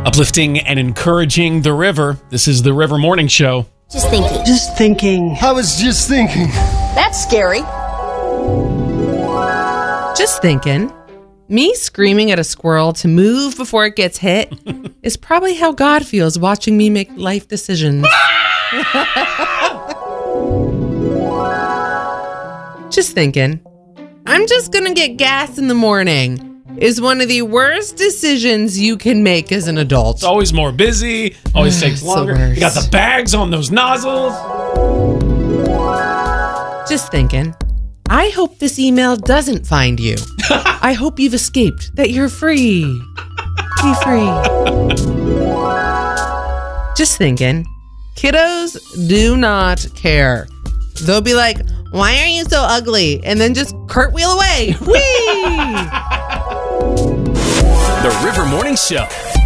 Uplifting and encouraging the river. This is the River Morning Show. Just thinking. Just thinking. I was just thinking. That's scary. Just thinking. Me screaming at a squirrel to move before it gets hit is probably how God feels watching me make life decisions. Just thinking. I'm just gonna get gas in the morning is one of the worst decisions you can make as an adult. It's always more busy, always takes longer. You got the bags on those nozzles. Just thinking. I hope this email doesn't find you. I hope you've escaped, that you're free. Be free. Just thinking. Kiddos do not care. They'll be like, why are you so ugly? And then just cartwheel away. Whee! The River Morning Show.